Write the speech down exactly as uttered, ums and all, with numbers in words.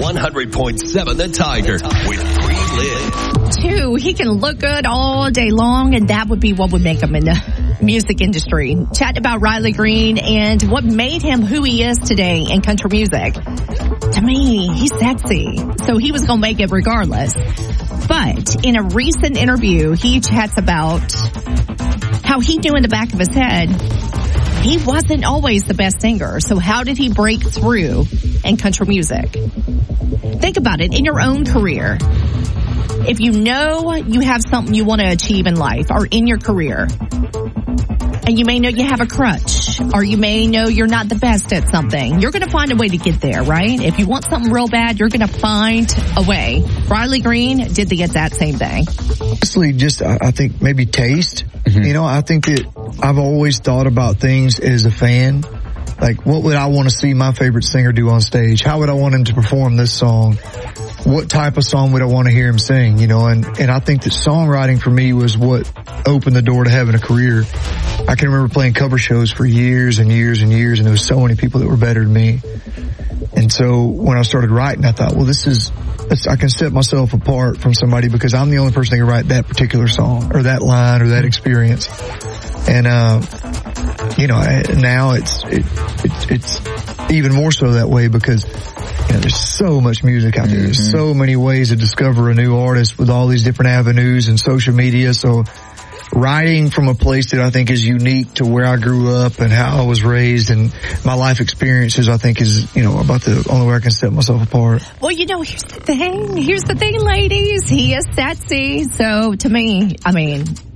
one hundred point seven The Tiger with Green Lynn. Two, he can look good all day long, and that would be what would make him in the music industry. Chatting about Riley Green and what made him who he is today in country music. To me, he's sexy, so he was going to make it regardless. But in a recent interview, he chats about how he knew in the back of his head he wasn't always the best singer. So how did he break through in country music? Think about it in your own career. If you know you have something you want to achieve in life or in your career, and you may know you have a crutch, or you may know you're not the best at something, you're going to find a way to get there, right? If you want something real bad, you're going to find a way. Riley Green did the exact same thing. Honestly, just, I think maybe taste. Mm-hmm. You know, I think that I've always thought about things as a fan. Like, what would I want to see my favorite singer do on stage? How would I want him to perform this song? What type of song would I want to hear him sing? You know, and, and I think that songwriting for me was what opened the door to having a career. I can remember playing cover shows for years and years and years, and there was so many people that were better than me. And so when I started writing, I thought, well, this is, this, I can set myself apart from somebody because I'm the only person that can write that particular song or that line or that experience. And, uh, you know, now it's, it, it, it's even more so that way because, you know, there's so much music out there. Mm-hmm. There's so many ways to discover a new artist with all these different avenues and social media. So writing from a place that I think is unique to where I grew up and how I was raised and my life experiences, I think is, you know, about the only way I can set myself apart. Well, you know, here's the thing. Here's the thing, ladies. He is sexy. So to me, I mean,